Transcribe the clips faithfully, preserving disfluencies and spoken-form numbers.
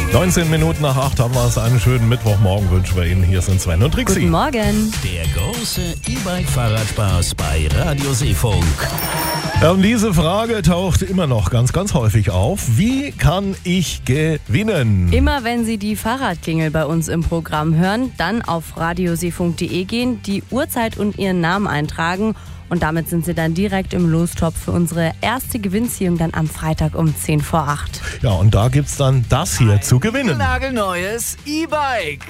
neunzehn Minuten nach acht haben wir es. Einen schönen Mittwochmorgen wünschen wir Ihnen. Hier sind Sven und Trixi. Guten Morgen. Der große E-Bike-Fahrradspaß bei Radio Seefunk. Ja, und diese Frage taucht immer noch ganz, ganz häufig auf. Wie kann ich gewinnen? Immer wenn Sie die Fahrradklingel bei uns im Programm hören, dann auf radioseefunk punkt de gehen, die Uhrzeit und Ihren Namen eintragen. Und damit sind Sie dann direkt im Lostopf für unsere erste Gewinnziehung dann am Freitag um zehn vor acht. Ja, und da gibt's dann das hier Ein zu gewinnen. Nagelneues E-Bike.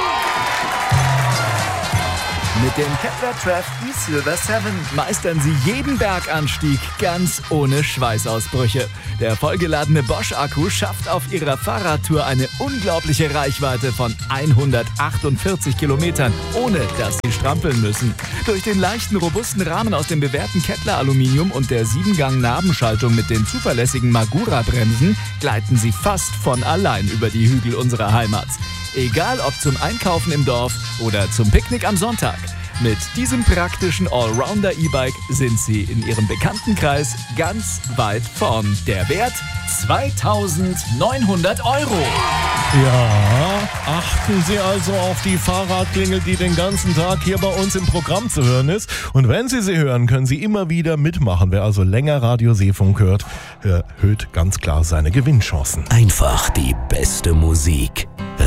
Mit dem Kepler Trav E-Silver sieben meistern Sie jeden Berganstieg ganz ohne Schweißausbrüche. Der vollgeladene Bosch-Akku schafft auf Ihrer Fahrradtour eine unglaubliche Reichweite von hundertachtundvierzig Kilometern, ohne dass Sie strampeln müssen. Durch den leichten, robusten Rahmen aus dem bewährten Kettler-Aluminium und der sieben-Gang-Nabenschaltung mit den zuverlässigen Magura-Bremsen gleiten Sie fast von allein über die Hügel unserer Heimat. Egal ob zum Einkaufen im Dorf oder zum Picknick am Sonntag. Mit diesem praktischen Allrounder-E-Bike sind Sie in Ihrem Bekanntenkreis ganz weit vorn. Der Wert zweitausendneunhundert Euro. Ja, achten Sie also auf die Fahrradklingel, die den ganzen Tag hier bei uns im Programm zu hören ist. Und wenn Sie sie hören, können Sie immer wieder mitmachen. Wer also länger Radio Seefunk hört, erhöht ganz klar seine Gewinnchancen. Einfach die beste Musik.